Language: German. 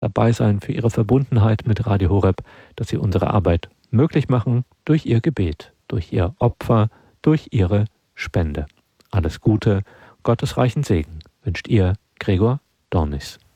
Dabeisein, für Ihre Verbundenheit mit Radio Horeb, dass Sie unsere Arbeit möglich machen durch Ihr Gebet, durch Ihr Opfer, durch Ihre Spende. Alles Gute, Gottes reichen Segen wünscht Ihr Gregor Dornis.